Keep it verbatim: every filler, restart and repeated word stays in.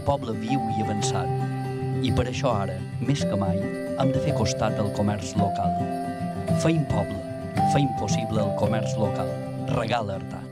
poble viu i avançat. I per això ara, més que mai, hem de fer costat al comerç local. Feim poble, feim possible el comerç local. Regala Artà.